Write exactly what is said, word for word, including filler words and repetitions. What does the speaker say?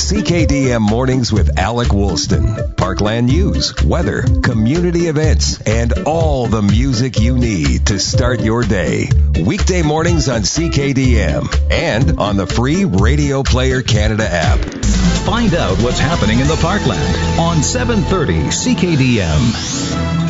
C K D M Mornings with Alec Woolston. Parkland news, weather, community events, and all the music you need to start your day. Weekday mornings on C K D M and on the free Radio Player Canada app. Find out what's happening in the Parkland on seven thirty C K D M.